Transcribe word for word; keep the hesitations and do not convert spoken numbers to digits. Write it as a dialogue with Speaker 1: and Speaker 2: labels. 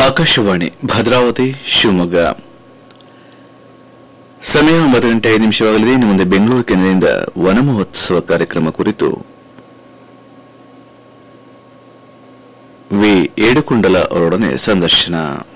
Speaker 1: ಆಕಾಶವಾಣಿ ಭದ್ರಾವತಿ ಶಿವಮೊಗ್ಗ. ಸಮಯ ಒಂಬತ್ತು ಗಂಟೆ ಐದು ನಿಮಿಷವಾಗಲಿದೆ. ಇನ್ನು ಮುಂದೆ ಬೆಂಗಳೂರು ಕೇಂದ್ರದಿಂದ ವನ ಮಹೋತ್ಸವ ಕಾರ್ಯಕ್ರಮ ಕುರಿತು ವಿ ಏಡುಕೊಂಡಲ ಅವರೊಡನೆ ಸಂದರ್ಶನ.